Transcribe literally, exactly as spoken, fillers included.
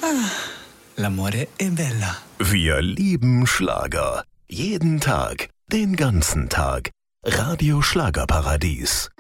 L'amore è bella. Wir lieben Schlager. Jeden Tag, den ganzen Tag. Radio Schlagerparadies.